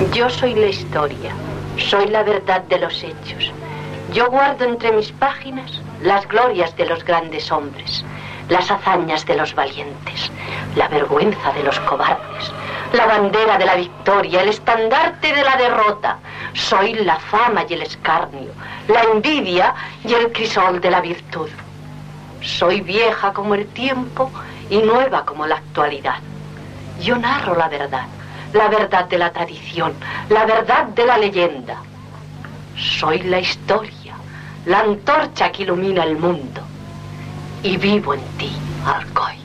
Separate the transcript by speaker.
Speaker 1: Yo soy la historia, soy la verdad de los hechos. Yo guardo entre mis páginas las glorias de los grandes hombres, las hazañas de los valientes, la vergüenza de los cobardes, la bandera de la victoria, el estandarte de la derrota. Soy la fama y el escarnio, la envidia y el crisol de la virtud. Soy vieja como el tiempo y nueva como la actualidad. Yo narro la verdad de la tradición, la verdad de la leyenda. Soy la historia, la antorcha que ilumina el mundo. Y vivo en ti, Alcoy.